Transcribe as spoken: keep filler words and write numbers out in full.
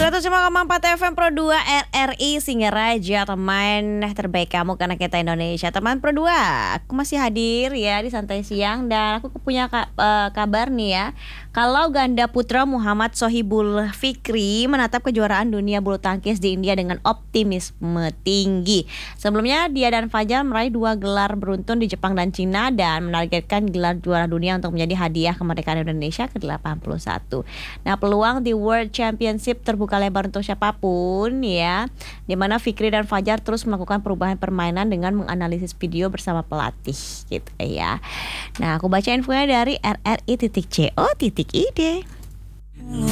seratus lima koma empat F M Pro dua R R I Singaraja, teman terbaik kamu karena kita Indonesia. Teman Pro dua, aku masih hadir ya di Santai Siang dan aku punya ka- uh, kabar nih ya. Kalau ganda putra Muhammad Sohibul Fikri menatap kejuaraan dunia bulu tangkis di India dengan optimisme tinggi. Sebelumnya dia dan Fajar meraih dua gelar beruntun di Jepang dan Cina dan menargetkan gelar juara dunia untuk menjadi hadiah kemerdekaan Indonesia ke delapan puluh satu. Nah, peluang di World Championship terbuka lebar untuk siapapun ya, dimana Fikri dan Fajar terus melakukan perubahan permainan dengan menganalisis video bersama pelatih gitu ya. Nah, aku baca infonya dari r r i titik co titik i d.